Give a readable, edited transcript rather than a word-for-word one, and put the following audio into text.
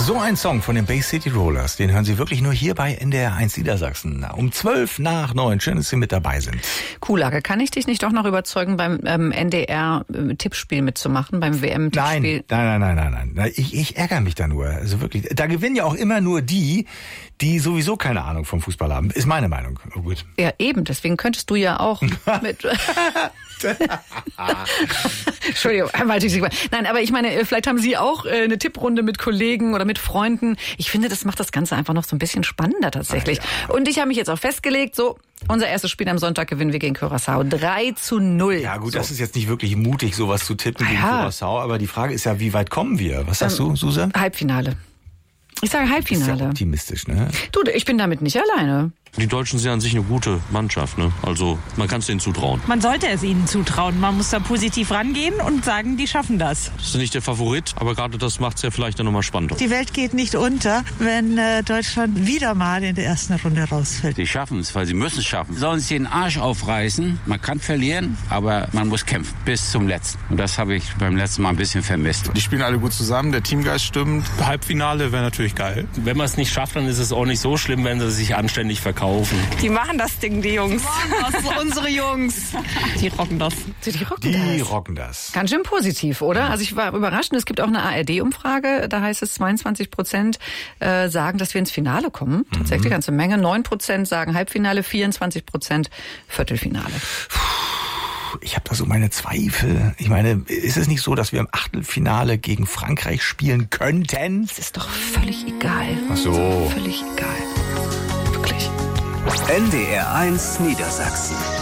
So ein Song von den Bay City Rollers, den hören Sie wirklich nur hier bei NDR 1 Niedersachsen. Um 8:12. Schön, dass Sie mit dabei sind. Kuhlage, kann ich dich nicht doch noch überzeugen, beim NDR-Tippspiel mitzumachen, beim WM-Tippspiel? Nein. Ich ärgere mich da nur. Also wirklich, da gewinnen ja auch immer nur die sowieso keine Ahnung vom Fußball haben. Ist meine Meinung. Oh, gut. Ja, eben. Deswegen könntest du ja auch mit... Entschuldigung, nein, aber ich meine, vielleicht haben Sie auch eine Tipprunde mit Kollegen oder mit Freunden. Ich finde, das macht das Ganze einfach noch so ein bisschen spannender tatsächlich. Ja. Und ich habe mich jetzt auch festgelegt, so, unser erstes Spiel am Sonntag gewinnen wir gegen Curaçao 3-0. Ja gut, so. Das ist jetzt nicht wirklich mutig, sowas zu tippen gegen Curaçao, aber die Frage ist ja, wie weit kommen wir? Was sagst du, Susan? Halbfinale. Ich sage Halbfinale. Das ist ja optimistisch, ne? Du, ich bin damit nicht alleine. Die Deutschen sind an sich eine gute Mannschaft, ne? Also man kann es denen zutrauen. Man sollte es ihnen zutrauen. Man muss da positiv rangehen und sagen, die schaffen das. Das ist nicht der Favorit, aber gerade das macht es ja vielleicht dann nochmal spannender. Die Welt geht nicht unter, wenn Deutschland wieder mal in der ersten Runde rausfällt. Die schaffen es, weil sie müssen es schaffen. Sollen sich den Arsch aufreißen. Man kann verlieren, aber man muss kämpfen bis zum Letzten. Und das habe ich beim letzten Mal ein bisschen vermisst. Die spielen alle gut zusammen, der Teamgeist stimmt. Halbfinale wäre natürlich geil. Wenn man es nicht schafft, dann ist es auch nicht so schlimm, wenn sie sich anständig verkaufen. Die machen das Ding, die Jungs. Unsere Jungs. Die rocken das. Die rocken das. Ganz schön positiv, oder? Also ich war überrascht. Es gibt auch eine ARD-Umfrage, da heißt es 22% sagen, dass wir ins Finale kommen. Tatsächlich eine ganze Menge. 9% sagen Halbfinale, 24% Viertelfinale. Ich habe da so meine Zweifel. Ich meine, ist es nicht so, dass wir im Achtelfinale gegen Frankreich spielen könnten? Das ist doch völlig egal. Ach so. Völlig egal. Wirklich. NDR 1 Niedersachsen.